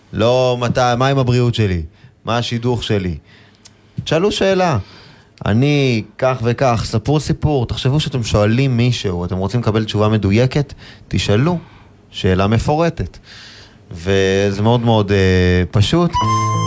לא מה עם הבריאות שלי, מה השידוך שלי. תשאלו שאלה, אני כך וכך, ספרו סיפור, תחשבו שאתם שואלים מישהו, אתם רוצים לקבל תשובה מדויקת, תשאלו שאלה מפורטת. וזה מאוד מאוד פשוט.